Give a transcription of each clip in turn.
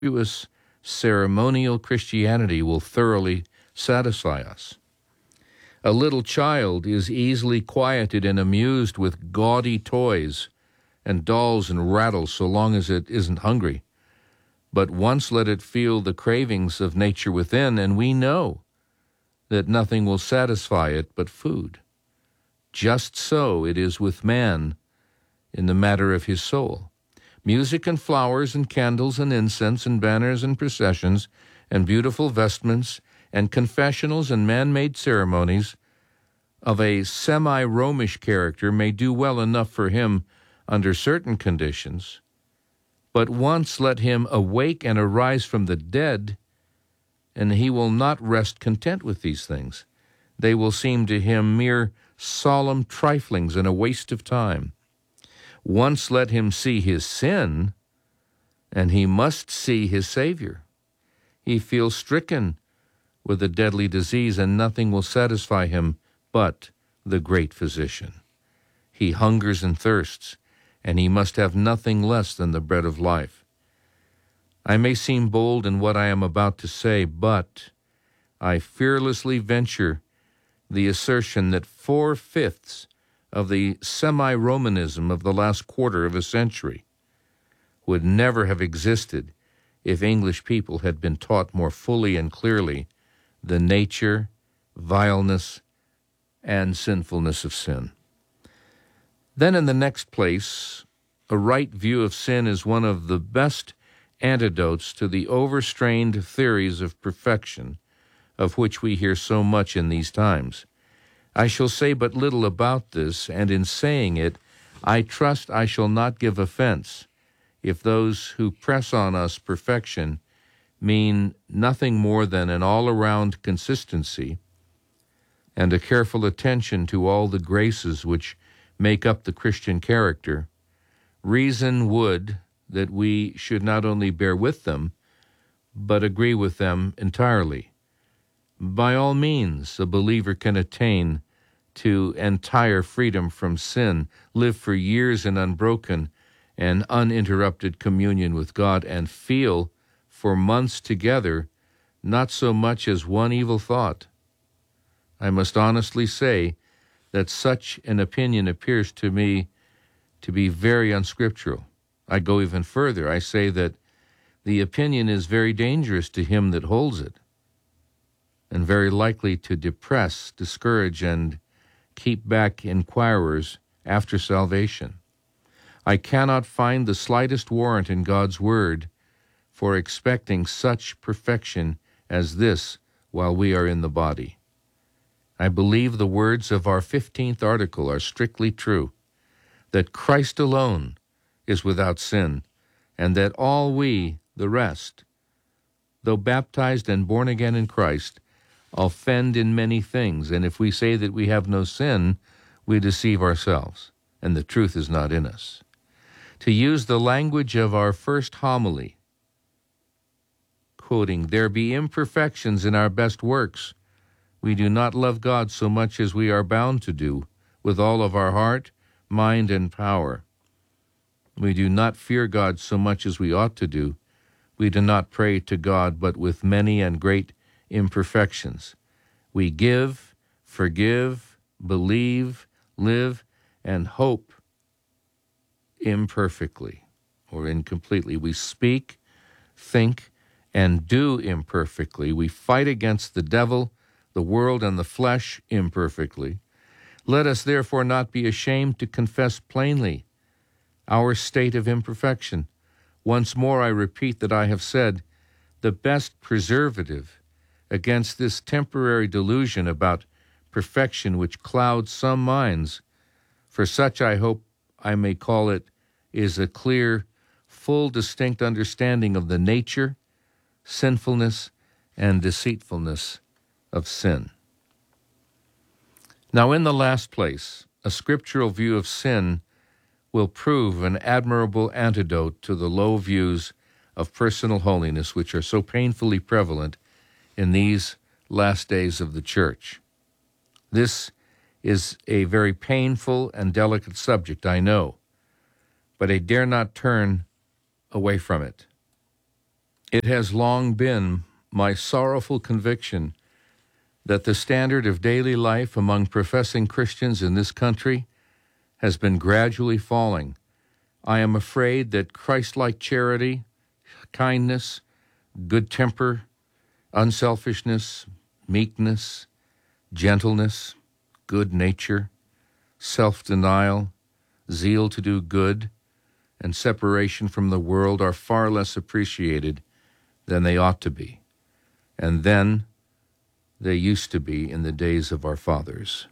arduous ceremonial Christianity will thoroughly satisfy us. A little child is easily quieted and amused with gaudy toys and dolls and rattles so long as it isn't hungry. But once let it feel the cravings of nature within, and we know that nothing will satisfy it but food. Just so it is with man in the matter of his soul. Music and flowers and candles and incense and banners and processions and beautiful vestments and confessionals and man-made ceremonies of a semi-Romish character may do well enough for him under certain conditions, but once let him awake and arise from the dead, and he will not rest content with these things. They will seem to him mere solemn triflings and a waste of time. Once let him see his sin, and he must see his Savior. He feels stricken with a deadly disease, and nothing will satisfy him but the great physician. He hungers and thirsts, and he must have nothing less than the bread of life. I may seem bold in what I am about to say, but I fearlessly venture the assertion that 4/5 of the semi-Romanism of the last quarter of a century would never have existed if English people had been taught more fully and clearly the nature, vileness, and sinfulness of sin. Then in the next place, a right view of sin is one of the best antidotes to the overstrained theories of perfection of which we hear so much in these times. I shall say but little about this, and in saying it, I trust I shall not give offense if those who press on us perfection mean nothing more than an all-around consistency and a careful attention to all the graces which make up the Christian character. Reason would that we should not only bear with them, but agree with them entirely. By all means, a believer can attain to entire freedom from sin, live for years in unbroken and uninterrupted communion with God, and feel for months together not so much as one evil thought. I must honestly say that such an opinion appears to me to be very unscriptural. I go even further. I say that the opinion is very dangerous to him that holds it, and very likely to depress, discourage, and keep back inquirers after salvation. I cannot find the slightest warrant in God's word for expecting such perfection as this while we are in the body. I believe the words of our 15th article are strictly true, that Christ alone is without sin, and that all we, the rest, though baptized and born again in Christ, offend in many things, and if we say that we have no sin, we deceive ourselves, and the truth is not in us. To use the language of our first homily, quoting, "There be imperfections in our best works. We do not love God so much as we are bound to do, with all of our heart, mind, and power. We do not fear God so much as we ought to do. We do not pray to God, but with many and great imperfections. We give, forgive, believe, live, and hope imperfectly or incompletely. We speak, think, and do imperfectly. We fight against the devil, the world, and the flesh imperfectly. Let us therefore not be ashamed to confess plainly our state of imperfection. Once more I repeat that I have said the best preservative against this temporary delusion about perfection which clouds some minds, for such I hope I may call it, is a clear, full, distinct understanding of the nature, sinfulness, and deceitfulness of sin. Now, in the last place, a scriptural view of sin will prove an admirable antidote to the low views of personal holiness which are so painfully prevalent in these last days of the church. This is a very painful and delicate subject, I know, but I dare not turn away from it. It has long been my sorrowful conviction that the standard of daily life among professing Christians in this country has been gradually falling. I am afraid that Christ-like charity, kindness, good temper, unselfishness, meekness, gentleness, good nature, self-denial, zeal to do good, and separation from the world are far less appreciated than they ought to be, and then they used to be in the days of our fathers.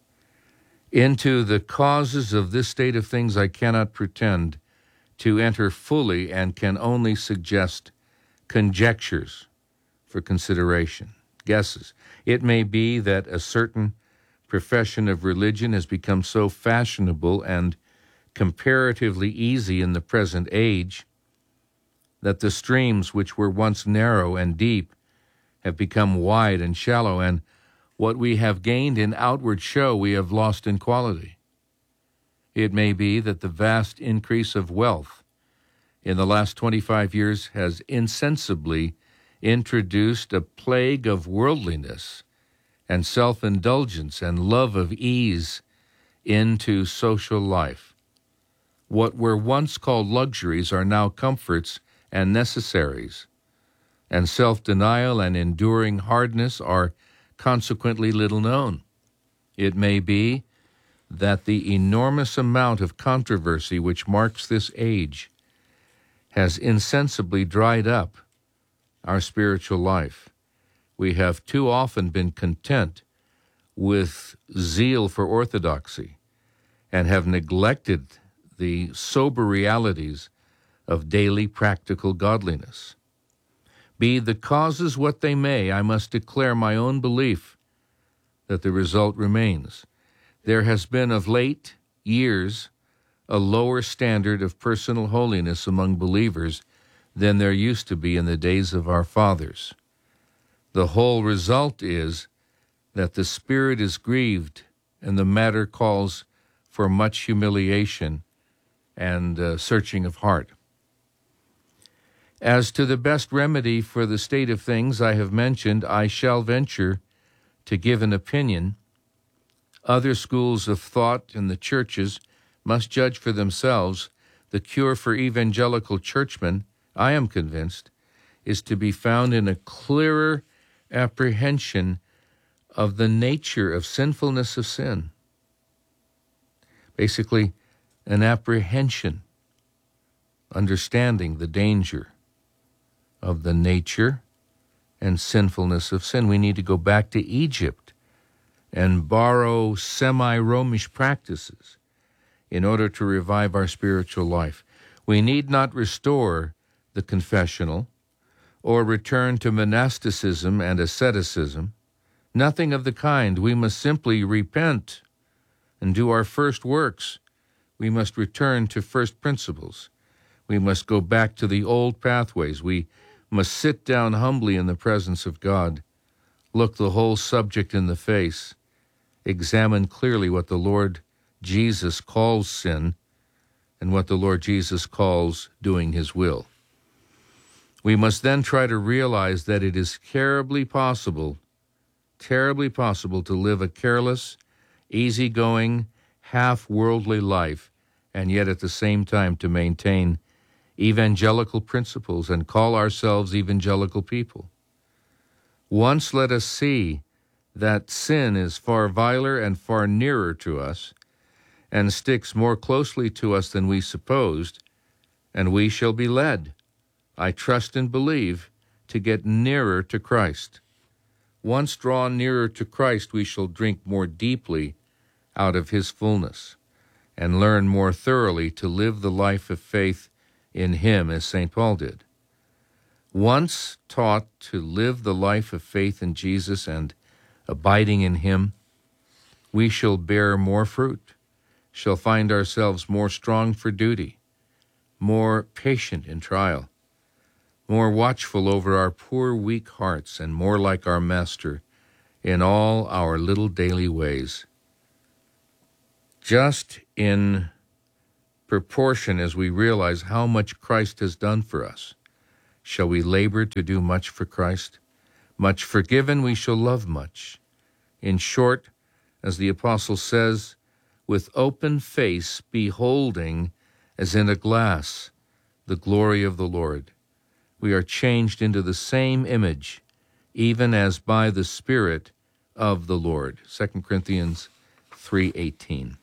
Into the causes of this state of things I cannot pretend to enter fully and can only suggest conjectures for consideration, guesses. It may be that a certain profession of religion has become so fashionable and comparatively easy in the present age that the streams which were once narrow and deep have become wide and shallow, and what we have gained in outward show we have lost in quality. It may be that the vast increase of wealth in the last 25 years has insensibly introduced a plague of worldliness and self-indulgence and love of ease into social life. What were once called luxuries are now comforts and necessaries, and self-denial and enduring hardness are consequently little known. It may be that the enormous amount of controversy which marks this age has insensibly dried up our spiritual life. We have too often been content with zeal for orthodoxy and have neglected the sober realities of daily practical godliness. Be the causes what they may, I must declare my own belief that the result remains. There has been of late years a lower standard of personal holiness among believers than there used to be in the days of our fathers. The whole result is that the spirit is grieved, and the matter calls for much humiliation and searching of heart. As to the best remedy for the state of things I have mentioned, I shall venture to give an opinion. Other schools of thought in the churches must judge for themselves. The cure for evangelical churchmen, I am convinced, is to be found in a clearer apprehension of the nature of sinfulness of sin. Basically, an apprehension, understanding the danger of the nature and sinfulness of sin. We need to go back to Egypt and borrow semi-Romish practices in order to revive our spiritual life. We need not restore the confessional or return to monasticism and asceticism. Nothing of the kind. We must simply repent and do our first works. We must return to first principles. We must go back to the old pathways. We must sit down humbly in the presence of God, look the whole subject in the face, examine clearly what the Lord Jesus calls sin and what the Lord Jesus calls doing his will. We must then try to realize that it is terribly possible to live a careless, easygoing, half-worldly life, and yet at the same time to maintain evangelical principles and call ourselves evangelical people. Once let us see that sin is far viler and far nearer to us and sticks more closely to us than we supposed, and we shall be led, I trust and believe, to get nearer to Christ. Once drawn nearer to Christ, we shall drink more deeply out of his fullness and learn more thoroughly to live the life of faith in him as St. Paul did. Once taught to live the life of faith in Jesus and abiding in him, we shall bear more fruit, shall find ourselves more strong for duty, more patient in trial, more watchful over our poor, weak hearts, and more like our Master in all our little daily ways. Just in proportion as we realize how much Christ has done for us, Shall we labor to do much for Christ? Much forgiven, we shall love much. In short, as the apostle says, with open face beholding, as in a glass, the glory of the Lord, we are changed into the same image, even as by the Spirit of the Lord. 2 Corinthians 3:18.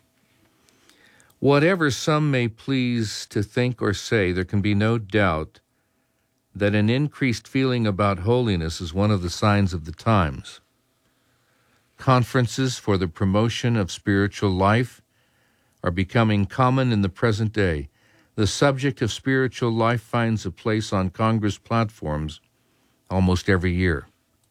Whatever some may please to think or say, there can be no doubt that an increased feeling about holiness is one of the signs of the times. Conferences for the promotion of spiritual life are becoming common in the present day. The subject of spiritual life finds a place on Congress platforms almost every year.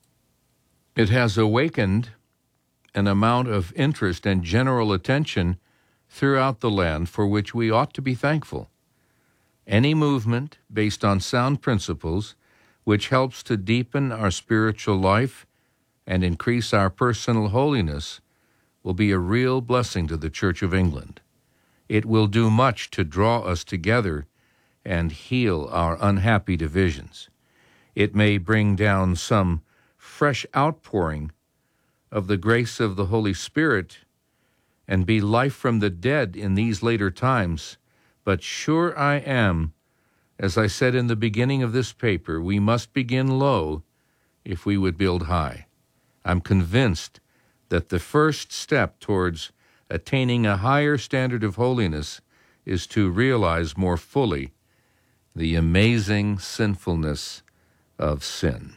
It has awakened an amount of interest and general attention throughout the land for which we ought to be thankful. Any movement based on sound principles which helps to deepen our spiritual life and increase our personal holiness will be a real blessing to the Church of England. It will do much to draw us together and heal our unhappy divisions. It may bring down some fresh outpouring of the grace of the Holy Spirit and be life from the dead in these later times. But sure I am, as I said in the beginning of this paper, we must begin low if we would build high. I'm convinced that the first step towards attaining a higher standard of holiness is to realize more fully the amazing sinfulness of sin.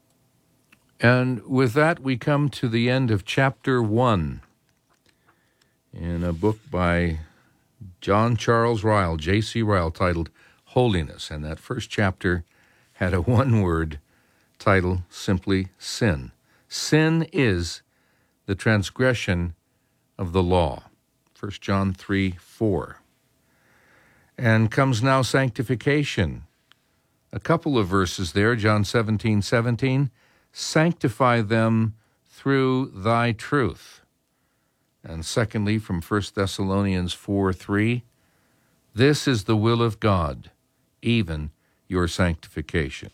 And with that, we come to the end of chapter 1 in a book by John Charles Ryle, J.C. Ryle, titled Holiness. And that first chapter had a one-word title, simply sin. Sin is the transgression of the law. 1 John 3:4. And comes now sanctification. A couple of verses there, John 17:17. Sanctify them through thy truth. And secondly, from 1 Thessalonians 4:3, this is the will of God, even your sanctification.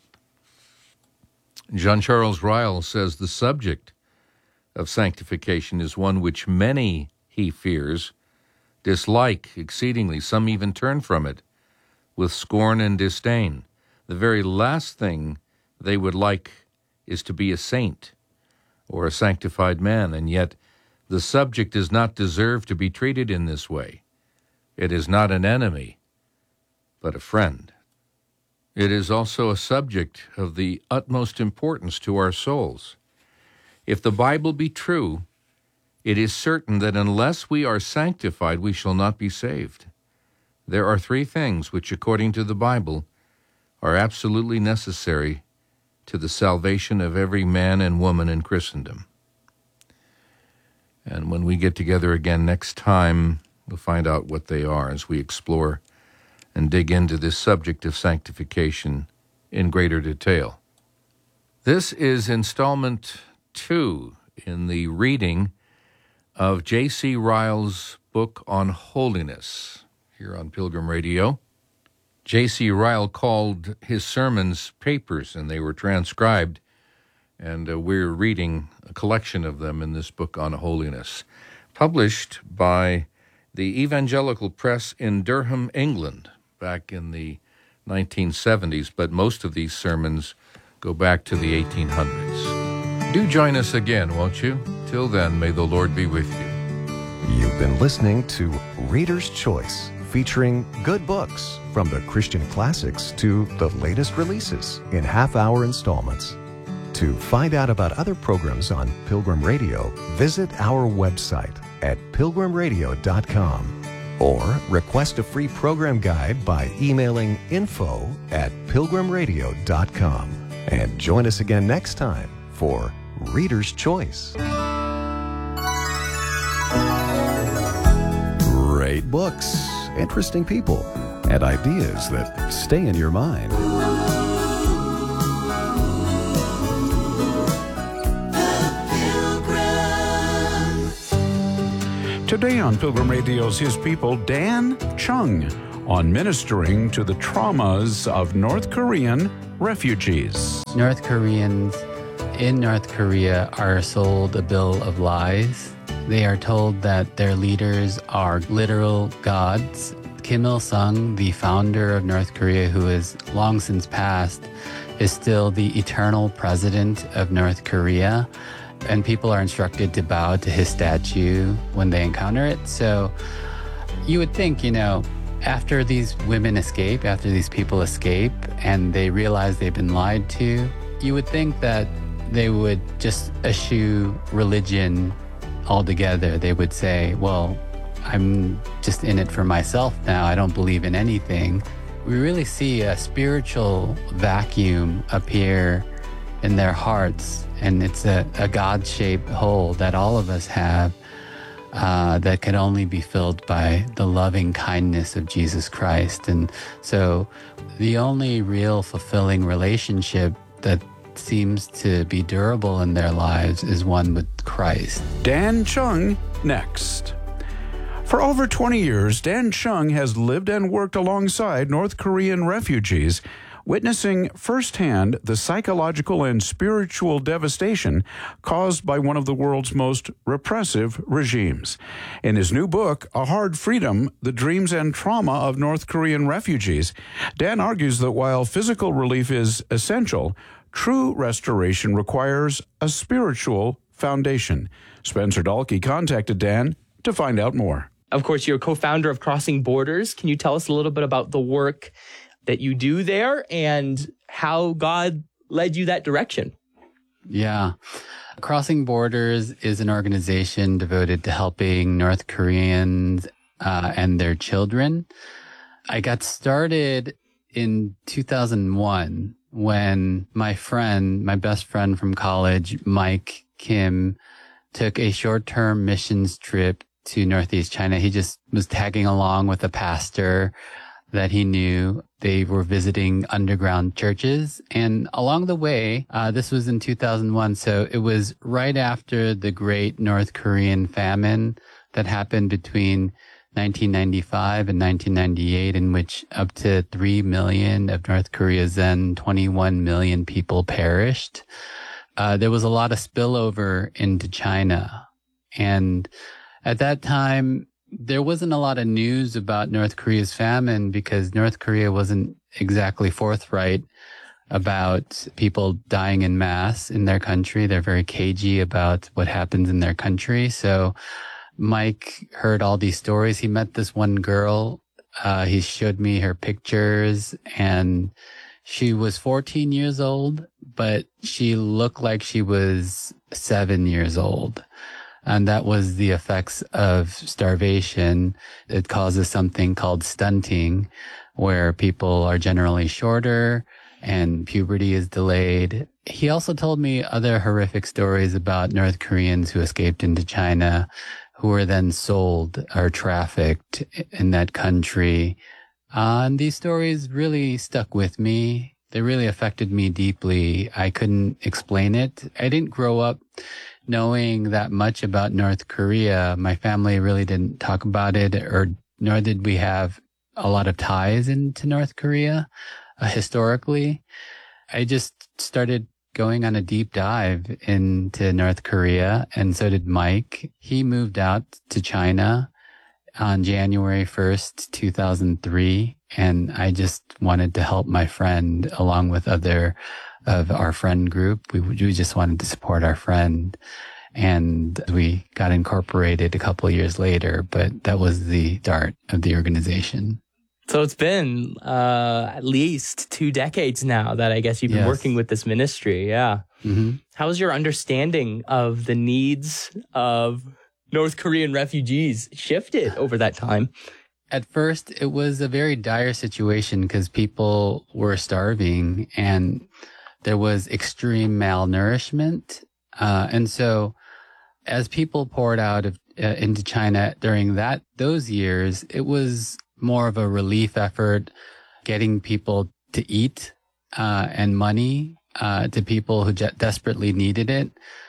John Charles Ryle says the subject of sanctification is one which many, he fears, dislike exceedingly. Some even turn from it with scorn and disdain. The very last thing they would like is to be a saint or a sanctified man, and yet the subject does not deserve to be treated in this way. It is not an enemy, but a friend. It is also a subject of the utmost importance to our souls. If the Bible be true, it is certain that unless we are sanctified, we shall not be saved. There are three things which, according to the Bible, are absolutely necessary to the salvation of every man and woman in Christendom. And when we get together again next time, we'll find out what they are as we explore and dig into this subject of sanctification in greater detail. This is installment 2 in the reading of J.C. Ryle's book on holiness here on Pilgrim Radio. J.C. Ryle called his sermons papers, and they were transcribed, and we're reading a collection of them in this book on holiness, published by the Evangelical Press in Durham, England, back in the 1970s, but most of these sermons go back to the 1800s. Do join us again, won't you? Till then, may the Lord be with you. You've been listening to Reader's Choice, featuring good books from the Christian classics to the latest releases in half-hour installments. To find out about other programs on Pilgrim Radio, visit our website at pilgrimradio.com or request a free program guide by emailing info@pilgrimradio.com. And join us again next time for Reader's Choice. Great books, interesting people, and ideas that stay in your mind. Today on Pilgrim Radio's His People, Dan Chung on ministering to the traumas of North Korean refugees. North Koreans in North Korea are sold a bill of lies. They are told that their leaders are literal gods. Kim Il-sung, the founder of North Korea, who is long since passed, is still the eternal president of North Korea. And people are instructed to bow to his statue when they encounter it. So you would think, after these women escape, after these people escape, and they realize they've been lied to, you would think that they would just eschew religion altogether. They would say, well, I'm just in it for myself now. I don't believe in anything. We really see a spiritual vacuum appear in their hearts, and it's a God-shaped hole that all of us have that can only be filled by the loving kindness of Jesus Christ. And so the only real fulfilling relationship that seems to be durable in their lives is one with Christ. Dan Chung next. For over 20 years, Dan Chung has lived and worked alongside North Korean refugees, witnessing firsthand the psychological and spiritual devastation caused by one of the world's most repressive regimes. In his new book, A Hard Freedom, The Dreams and Trauma of North Korean Refugees, Dan argues that while physical relief is essential, true restoration requires a spiritual foundation. Spencer Dalkey contacted Dan to find out more. Of course, you're a co-founder of Crossing Borders. Can you tell us a little bit about the work that you do there and how God led you that direction? Yeah. Crossing Borders is an organization devoted to helping North Koreans and their children. I got started in 2001 when my best friend from college, Mike Kim, took a short-term missions trip to Northeast China. He just was tagging along with a pastor that he knew. They were visiting underground churches. And along the way, this was in 2001, so it was right after the great North Korean famine that happened between 1995 and 1998, in which up to 3 million of North Korea's then 21 million people perished. There was a lot of spillover into China. And at that time, there wasn't a lot of news about North Korea's famine because North Korea wasn't exactly forthright about people dying in mass in their country. They're very cagey about what happens in their country. So Mike heard all these stories. He met this one girl. He showed me her pictures, and she was 14 years old, but she looked like she was 7 years old. And that was the effects of starvation. It causes something called stunting, where people are generally shorter and puberty is delayed. He also told me other horrific stories about North Koreans who escaped into China, who were then sold or trafficked in that country. And these stories really stuck with me. They really affected me deeply. I couldn't explain it. I didn't grow up knowing that much about North Korea. My family really didn't talk about it, nor did we have a lot of ties into North Korea historically. I just started going on a deep dive into North Korea, and so did Mike. He moved out to China on January 1st, 2003, and I just wanted to help my friend along with other of our friend group. We just wanted to support our friend, and we got incorporated a couple of years later, but that was the start of the organization. So it's been at least 2 decades now that I guess you've been working with this ministry. Yeah. Mm-hmm. How's your understanding of the needs of North Korean refugees shifted over that time? At first, it was a very dire situation because people were starving and there was extreme malnourishment. And so as people poured out into China during those years, it was more of a relief effort, getting people to eat and money to people who desperately needed it.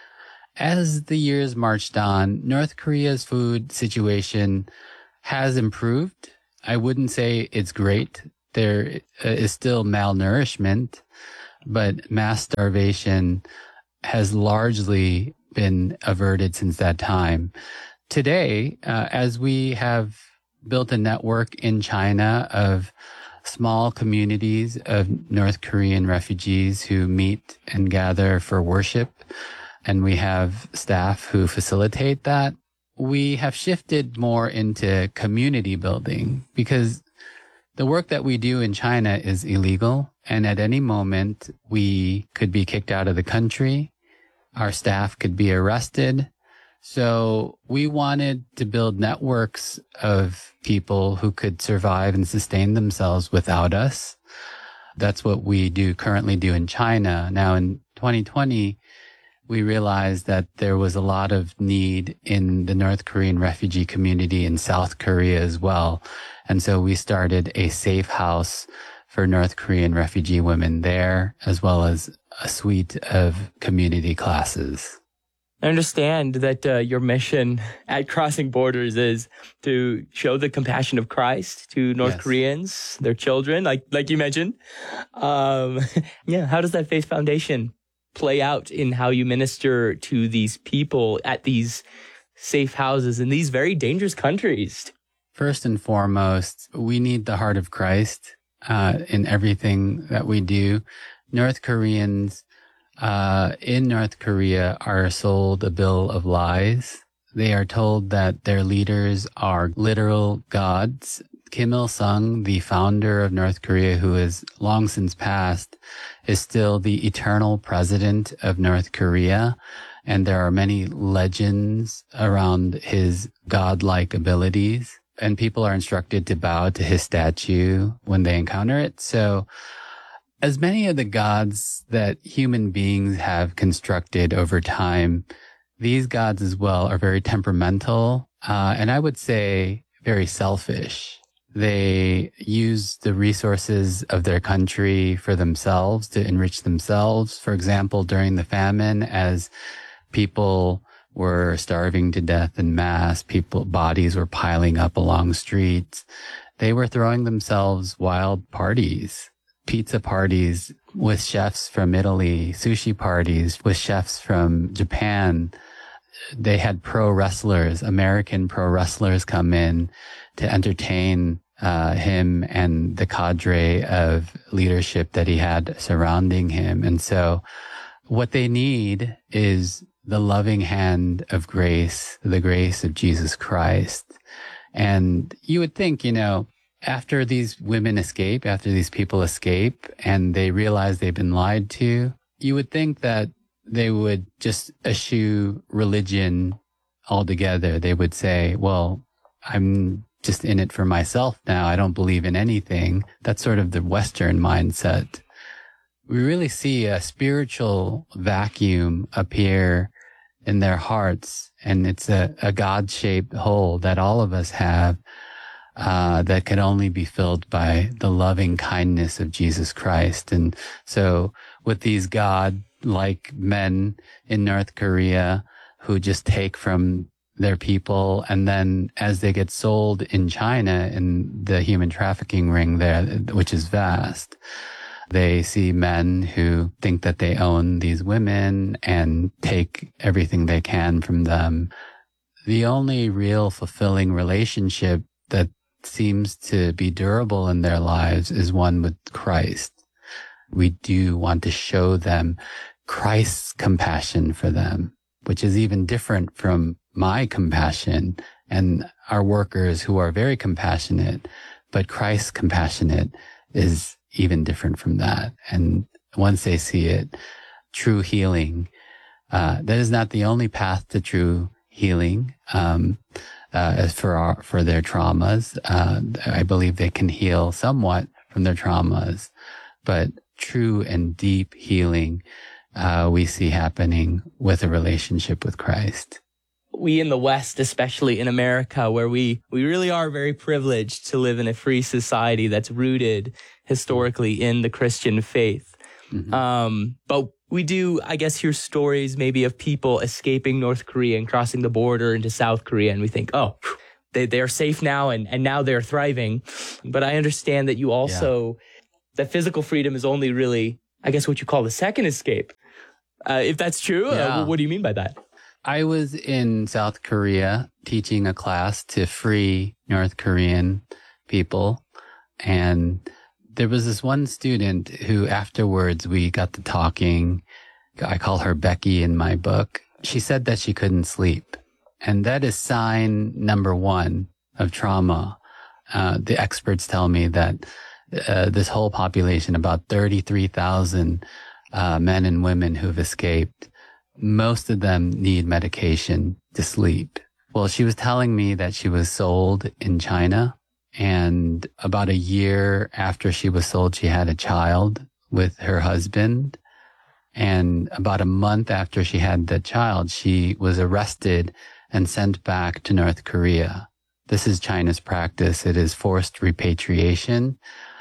As the years marched on, North Korea's food situation has improved. I wouldn't say it's great, there is still malnourishment, but mass starvation has largely been averted since that time. Today, as we have built a network in China of small communities of North Korean refugees who meet and gather for worship, and we have staff who facilitate that, we have shifted more into community building because the work that we do in China is illegal, and at any moment we could be kicked out of the country. Our staff could be arrested. So we wanted to build networks of people who could survive and sustain themselves without us. That's what we currently do in China. Now in 2020, we realized that there was a lot of need in the North Korean refugee community in South Korea as well. And so we started a safe house for North Korean refugee women there, as well as a suite of community classes. I understand that your mission at Crossing Borders is to show the compassion of Christ to North Koreans, their children, like you mentioned. How does that Faith Foundation play out in how you minister to these people at these safe houses in these very dangerous countries? First and foremost, we need the heart of Christ in everything that we do. North Koreans in North Korea are sold a bill of lies. They are told that their leaders are literal gods. Kim Il-sung, the founder of North Korea, who is long since passed, is still the eternal president of North Korea. And there are many legends around his godlike abilities. And people are instructed to bow to his statue when they encounter it. So as many of the gods that human beings have constructed over time, these gods as well are very temperamental, and I would say very selfish. They use the resources of their country for themselves, to enrich themselves. For example, during the famine, as people were starving to death en masse, bodies were piling up along streets, they were throwing themselves wild parties, pizza parties with chefs from Italy, sushi parties with chefs from Japan. They had American pro wrestlers come in to entertain him and the cadre of leadership that he had surrounding him. And so what they need is the loving hand of grace, the grace of Jesus Christ. And you would think, after these women escape, after these people escape, and they realize they've been lied to, you would think that they would just eschew religion altogether. They would say, well, I'm just in it for myself now. I don't believe in anything. That's sort of the Western mindset. We really see a spiritual vacuum appear in their hearts, and it's a God-shaped hole that all of us have, that can only be filled by the loving kindness of Jesus Christ. And so with these God-like men in North Korea who just take from their people, and then as they get sold in China in the human trafficking ring there, which is vast, they see men who think that they own these women and take everything they can from them. The only real fulfilling relationship that seems to be durable in their lives is one with Christ. We do want to show them Christ's compassion for them, which is even different from my compassion and our workers who are very compassionate, but Christ's compassionate is even different from that. And once they see it, true healing, that is not the only path to true healing. As for their traumas, I believe they can heal somewhat from their traumas, but true and deep healing, we see happening with a relationship with Christ. We in the West, especially in America, where we really are very privileged to live in a free society that's rooted historically in the Christian faith. Mm-hmm. But we do, I guess, hear stories maybe of people escaping North Korea and crossing the border into South Korea. And we think, they are safe now and now they're thriving. But I understand that you also, that physical freedom is only really, I guess, what you call the second escape. If that's true, what do you mean by that? I was in South Korea teaching a class to free North Korean people. And there was this one student who afterwards we got to talking. I call her Becky in my book. She said that she couldn't sleep. And that is sign number one of trauma. The experts tell me that this whole population, about 33,000 men and women who've escaped, most of them need medication to sleep. Well, she was telling me that she was sold in China, and about a year after she was sold, she had a child with her husband. And about a month after she had the child, she was arrested and sent back to North Korea. This is China's practice. It is forced repatriation,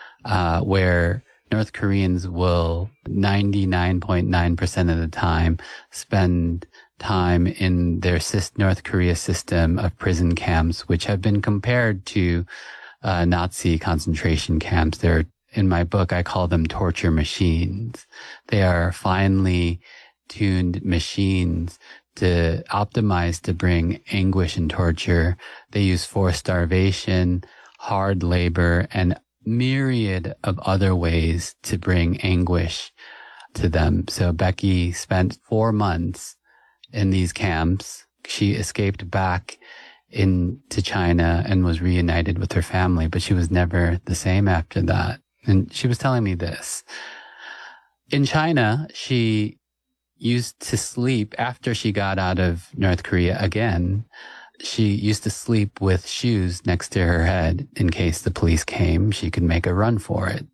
where North Koreans will 99.9% of the time spend time in their North Korea system of prison camps, which have been compared to Nazi concentration camps. In my book, I call them torture machines. They are finely tuned machines to optimize to bring anguish and torture. They use forced starvation, hard labor, and myriad of other ways to bring anguish to them. So Becky spent 4 months in these camps. She escaped back into China and was reunited with her family, but she was never the same after that. And she was telling me this. In China, she used to sleep after she got out of North Korea again. She used to sleep with shoes next to her head in case the police came. She could make a run for it.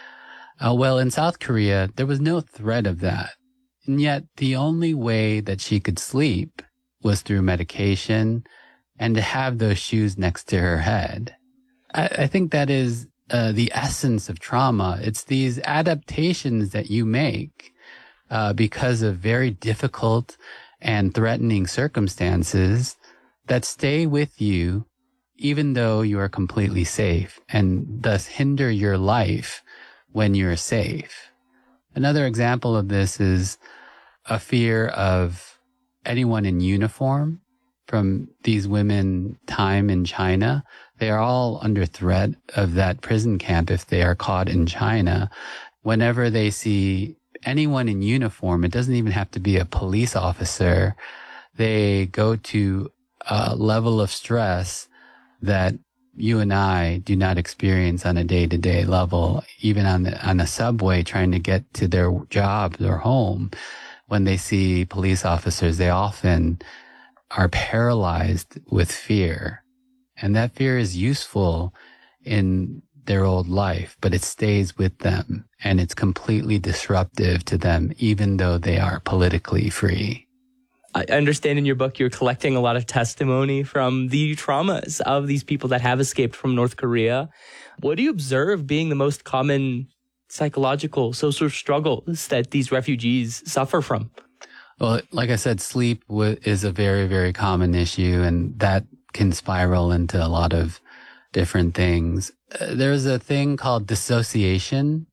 Well, in South Korea, there was no threat of that. And yet the only way that she could sleep was through medication and to have those shoes next to her head. I think that is the essence of trauma. It's these adaptations that you make because of very difficult and threatening circumstances that stay with you even though you are completely safe, and thus hinder your life when you're safe. Another example of this is a fear of anyone in uniform. From these women time in China, they are all under threat of that prison camp if they are caught in China. Whenever they see anyone in uniform, it doesn't even have to be a police officer, they go to a level of stress that you and I do not experience on a day-to-day level, even on a subway trying to get to their job or home. When they see police officers, they often are paralyzed with fear. And that fear is useful in their old life, but it stays with them and it's completely disruptive to them, even though they are politically free. I understand in your book you're collecting a lot of testimony from the traumas of these people that have escaped from North Korea. What do you observe being the most common psychological, social struggles that these refugees suffer from? Well, like I said, sleep is a very, very common issue, and that can spiral into a lot of different things. There's a thing called dissociation.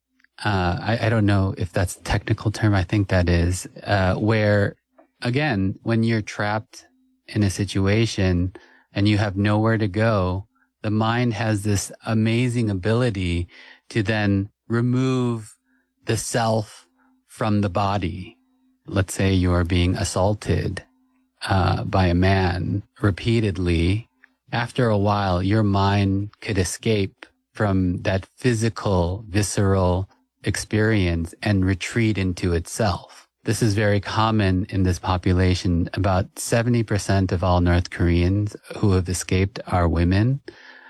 I don't know if that's a technical term. I think that is, where, again, when you're trapped in a situation and you have nowhere to go, the mind has this amazing ability to then remove the self from the body. Let's say you are being assaulted by a man repeatedly. After a while, your mind could escape from that physical, visceral experience and retreat into itself. This is very common in this population. About 70% of all North Koreans who have escaped are women.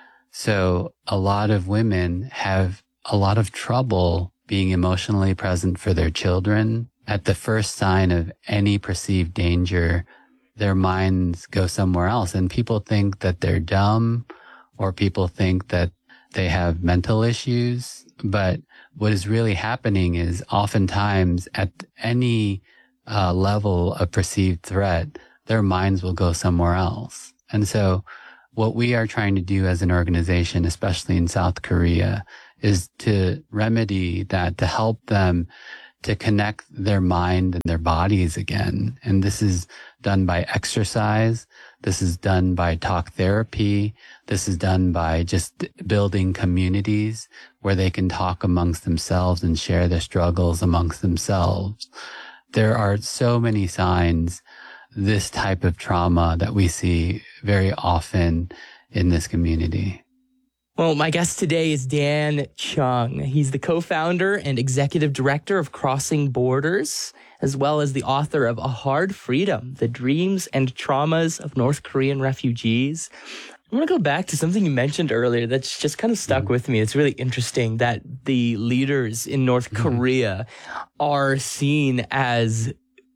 So a lot of women have a lot of trouble being emotionally present for their children. At the first sign of any perceived danger, their minds go somewhere else. And people think that they're dumb, or people think that they have mental issues. But what is really happening is oftentimes at any level of perceived threat, their minds will go somewhere else. And so what we are trying to do as an organization, especially in South Korea, is to remedy that, to help them to connect their mind and their bodies again. And this is done by exercise. This is done by talk therapy. This is done by just building communities where they can talk amongst themselves and share their struggles amongst themselves. There are so many signs, this type of trauma that we see very often in this community. Well, my guest today is Dan Chung. He's the co-founder and executive director of Crossing Borders, as well as the author of A Hard Freedom, The Dreams and Traumas of North Korean Refugees. I want to go back to something you mentioned earlier that's just kind of stuck with me. It's really interesting that the leaders in North Korea are seen as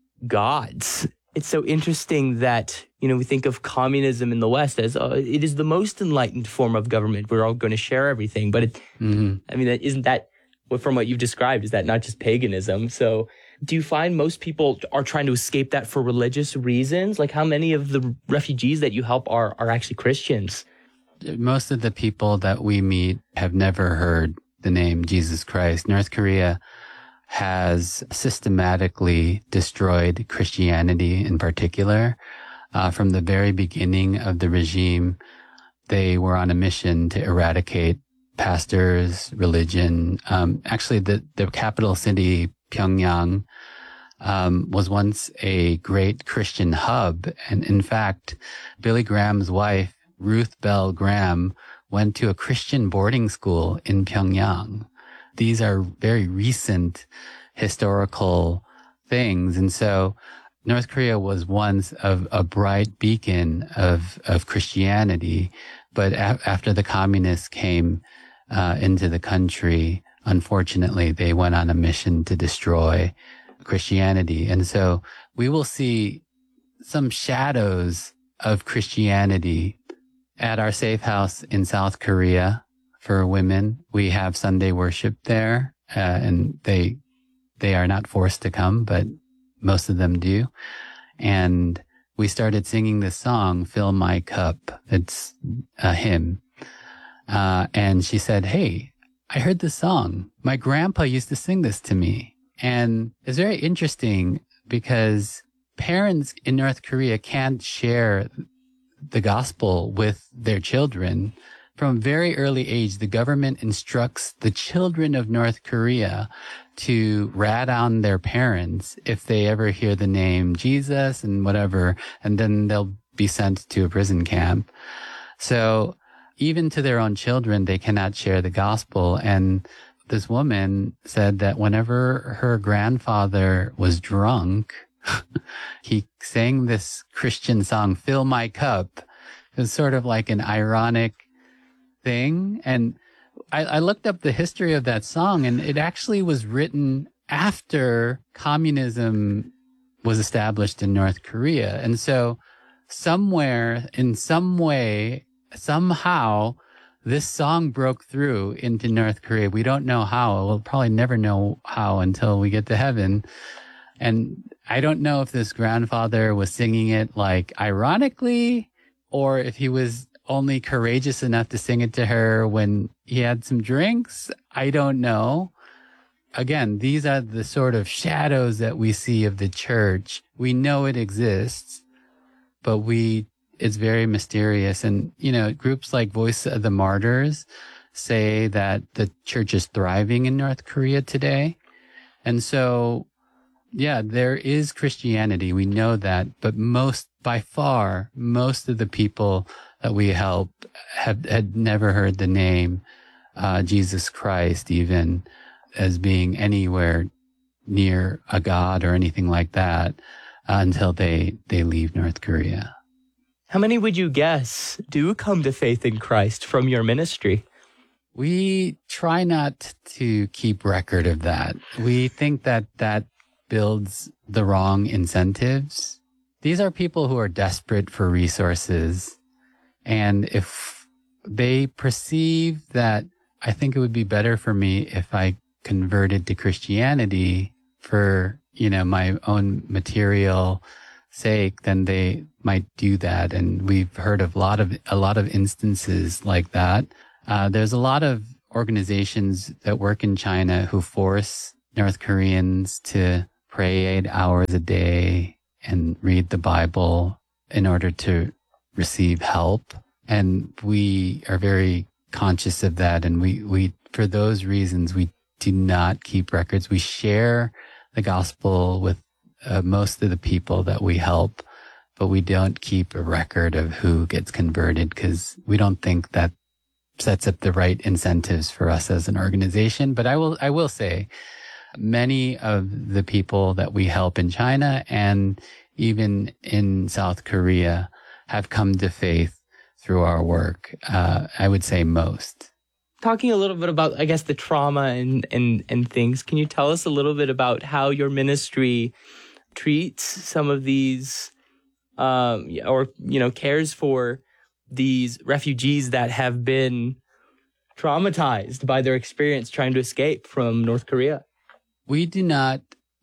gods. It's so interesting that, we think of communism in the West as it is the most enlightened form of government. We're all going to share everything. But isn't that, from what you've described, is that not just paganism? So do you find most people are trying to escape that for religious reasons? Like, how many of the refugees that you help are actually Christians? Most of the people that we meet have never heard the name Jesus Christ. North Korea has systematically destroyed Christianity in particular. From the very beginning of the regime, they were on a mission to eradicate pastors, religion. Actually, the capital city, Pyongyang, was once a great Christian hub. And in fact, Billy Graham's wife, Ruth Bell Graham, went to a Christian boarding school in Pyongyang. These are very recent historical things. And so North Korea was once a bright beacon of Christianity. But after the communists came into the country, unfortunately, they went on a mission to destroy Christianity. And so we will see some shadows of Christianity at our safe house in South Korea for women. We have Sunday worship there, and they are not forced to come, but most of them do. And we started singing this song, Fill My Cup. It's a hymn. And she said, "Hey, I heard this song. My grandpa used to sing this to me." And it's very interesting because parents in North Korea can't share the gospel with their children. From a very early age, the government instructs the children of North Korea to rat on their parents if they ever hear the name Jesus and whatever, and then they'll be sent to a prison camp. So even to their own children, they cannot share the gospel. And this woman said that whenever her grandfather was drunk, he sang this Christian song, Fill My Cup. It was sort of like an ironic thing. And I looked up the history of that song, and it actually was written after communism was established in North Korea. And so somewhere, in some way, somehow, this song broke through into North Korea. We don't know how. We'll probably never know how until we get to heaven. And I don't know if this grandfather was singing it like ironically, or if he was only courageous enough to sing it to her when he had some drinks. I don't know. Again, these are the sort of shadows that we see of the church. We know it exists, but it's very mysterious. And, groups like Voice of the Martyrs say that the church is thriving in North Korea today. And so, yeah, there is Christianity. We know that. But by far, most of the people that we help had never heard the name Jesus Christ even as being anywhere near a god or anything like that until they leave North Korea. How many would you guess do come to faith in Christ from your ministry? We try not to keep record of that. We think that builds the wrong incentives. These are people who are desperate for resources. And if they perceive that, I think it would be better for me if I converted to Christianity for, my own material sake, then they might do that. And we've heard of a lot of instances like that. There's a lot of organizations that work in China who force North Koreans to pray 8 hours a day and read the Bible in order to receive help. And we are very conscious of that. And we for those reasons, we do not keep records. We share the gospel with most of the people that we help, but we don't keep a record of who gets converted because we don't think that sets up the right incentives for us as an organization. But I will say many of the people that we help in China and even in South Korea have come to faith through our work. I would say most. Talking a little bit about, I guess, the trauma and things, can you tell us a little bit about how your ministry treats some of these, or, cares for these refugees that have been traumatized by their experience trying to escape from North Korea? We do not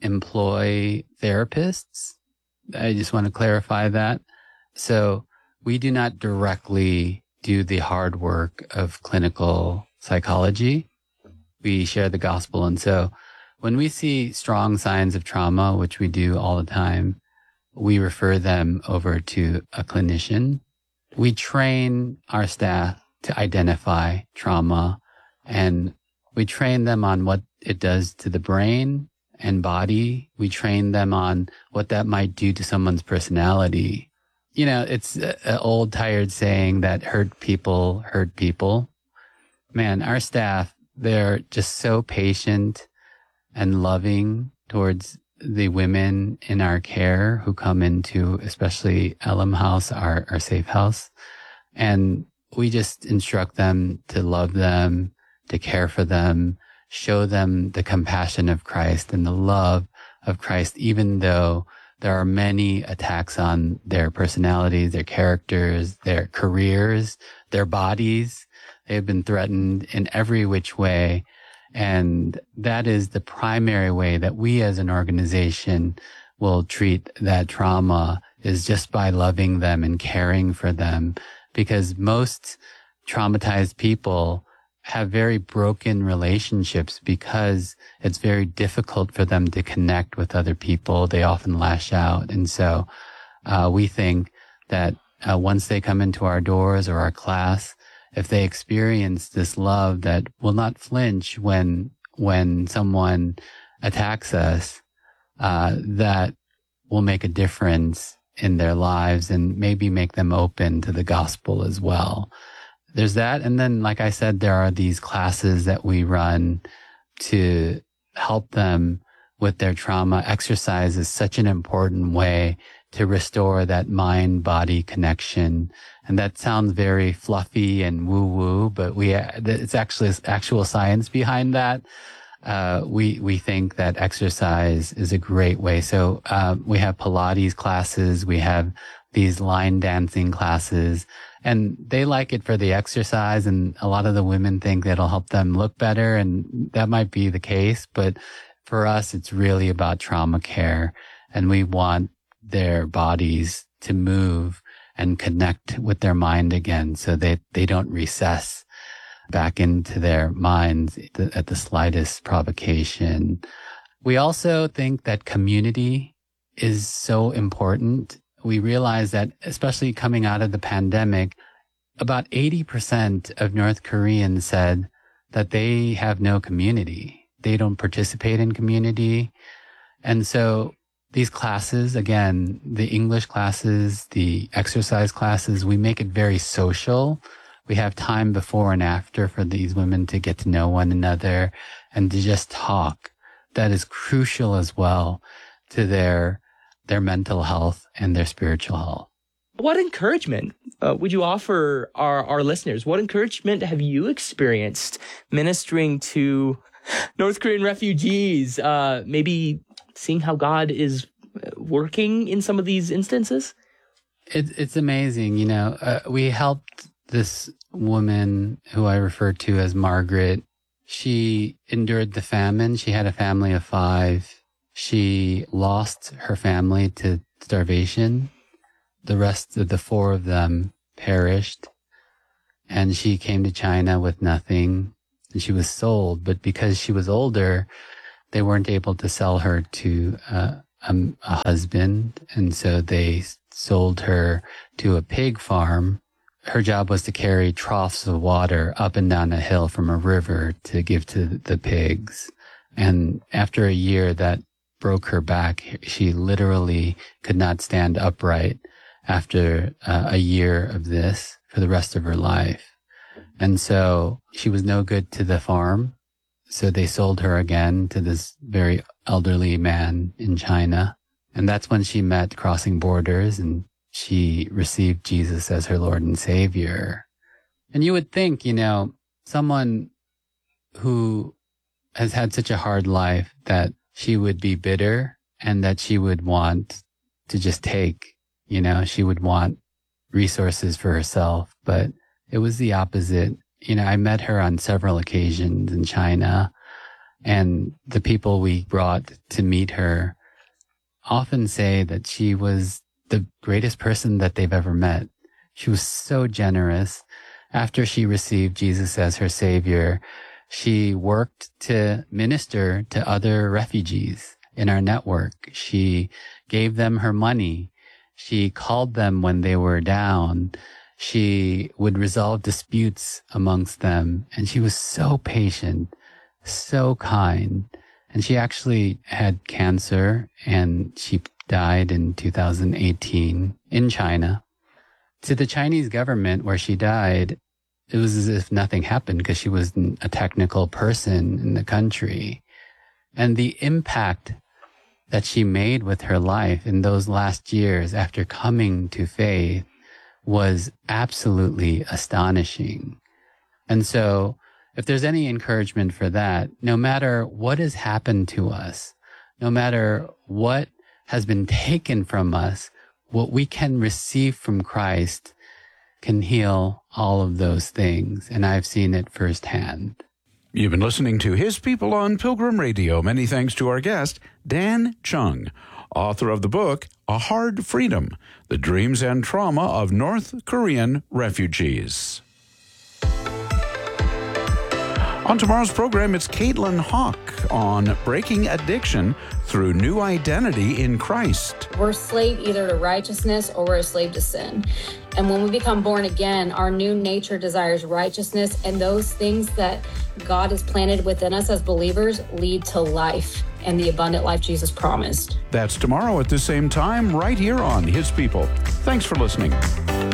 employ therapists. I just want to clarify that. So we do not directly do the hard work of clinical psychology. We share the gospel. And so when we see strong signs of trauma, which we do all the time, we refer them over to a clinician. We train our staff to identify trauma, and we train them on what it does to the brain and body. We train them on what that might do to someone's personality. It's an old tired saying that hurt people hurt people. Man, our staff, they're just so patient and loving towards the women in our care who come into, especially Elim House, our safe house. And we just instruct them to love them, to care for them, show them the compassion of Christ and the love of Christ, even though there are many attacks on their personalities, their characters, their careers, their bodies. They've been threatened in every which way. And that is the primary way that we as an organization will treat that trauma, is just by loving them and caring for them. Because most traumatized people have very broken relationships because it's very difficult for them to connect with other people. They often lash out. And so we think that once they come into our doors or our class, if they experience this love that will not flinch when someone attacks us, that will make a difference in their lives and maybe make them open to the gospel as well. There's that. And then, like I said, there are these classes that we run to help them with their trauma. Exercise is such an important way to restore that mind-body connection. And that sounds very fluffy and woo-woo, but it's actually actual science behind that. We think that exercise is a great way. So, we have Pilates classes. We have these line dancing classes, and they like it for the exercise. And a lot of the women think that'll help them look better. And that might be the case, but for us, it's really about trauma care, and we want their bodies to move and connect with their mind again so that they don't recess back into their minds at the slightest provocation. We also think that community is so important. We realize that, especially coming out of the pandemic, about 80% of North Koreans said that they have no community. They don't participate in community. And so these classes, again, the English classes, the exercise classes, we make it very social. We have time before and after for these women to get to know one another and to just talk. That is crucial as well to their mental health and their spiritual health. What encouragement would you offer our listeners? What encouragement have you experienced ministering to North Korean refugees? Maybe seeing how God is working in some of these instances? It's amazing. We helped this woman who I refer to as Margaret. She endured the famine. She had a family of 5. She lost her family to starvation. The rest of the 4 of them perished. And she came to China with nothing. And she was sold. But because she was older, they weren't able to sell her to a husband. And so they sold her to a pig farm. Her job was to carry troughs of water up and down a hill from a river to give to the pigs. And after a year, that broke her back. She literally could not stand upright after a year of this for the rest of her life. And so she was no good to the farm. So they sold her again to this very elderly man in China. And that's when she met Crossing Borders, and she received Jesus as her Lord and Savior. And you would think, someone who has had such a hard life, that she would be bitter and that she would want to just take, she would want resources for herself. But it was the opposite. I met her on several occasions in China, and the people we brought to meet her often say that she was the greatest person that they've ever met. She was so generous. After she received Jesus as her Savior, she worked to minister to other refugees in our network. She gave them her money. She called them when they were down. She would resolve disputes amongst them. And she was so patient, so kind. And she actually had cancer, and she died in 2018 in China. To the Chinese government where she died, it was as if nothing happened because she was a technical person in the country. And the impact that she made with her life in those last years after coming to faith was absolutely astonishing. And so if there's any encouragement for that, no matter what has happened to us, no matter what has been taken from us, what we can receive from Christ can heal all of those things. And I've seen it firsthand. You've been listening to His People on Pilgrim Radio. Many thanks to our guest, Dan Chung, author of the book, A Hard Freedom, The Dreams and Trauma of North Korean Refugees. On tomorrow's program, it's Caitlin Hawk on breaking addiction through new identity in Christ. We're a slave either to righteousness or we're a slave to sin. And when we become born again, our new nature desires righteousness, and those things that God has planted within us as believers lead to life and the abundant life Jesus promised. That's tomorrow at the same time, right here on His People. Thanks for listening.